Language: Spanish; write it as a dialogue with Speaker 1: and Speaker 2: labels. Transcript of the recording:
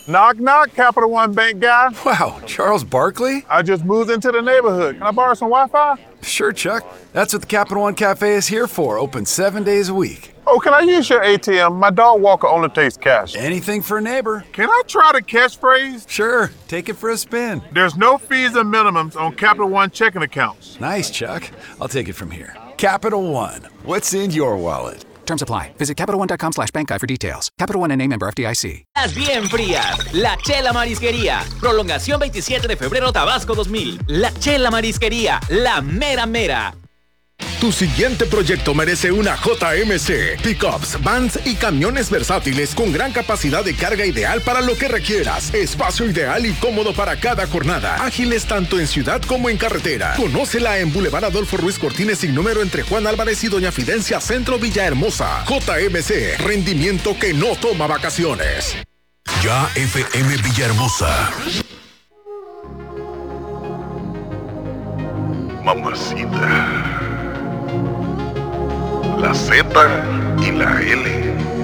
Speaker 1: Knock, knock, Capital One Bank guy.
Speaker 2: Wow, Charles Barkley?
Speaker 1: I just moved into the neighborhood. Can I borrow some Wi-Fi?
Speaker 2: Sure, Chuck. That's what the Capital One Cafe is here for, open 7 days a week.
Speaker 1: Oh, can I use your ATM? My dog Walker only takes cash.
Speaker 2: Anything for a neighbor.
Speaker 1: Can I try the catchphrase?
Speaker 2: Sure, take it for a spin.
Speaker 1: There's no fees and minimums on Capital One checking accounts.
Speaker 2: Nice, Chuck. I'll take it from here. Capital One. What's in your wallet?
Speaker 3: Terms apply. Visit CapitalOne.com/bankguide for details. Capital One N.A. member FDIC.
Speaker 4: Las bien frías. La Chela Marisquería. Prolongación 27 de febrero, Tabasco 2000. La Chela Marisquería. La mera mera.
Speaker 5: Tu siguiente proyecto merece una JMC. Pickups, vans y camiones versátiles con gran capacidad de carga ideal para lo que requieras. Espacio ideal y cómodo para cada jornada. Ágiles tanto en ciudad como en carretera. Conócela en Boulevard Adolfo Ruiz Cortines sin número entre Juan Álvarez y Doña Fidencia, Centro Villahermosa. JMC, rendimiento que no toma vacaciones.
Speaker 6: Ya FM Villahermosa. Mamacita. La Z y la L.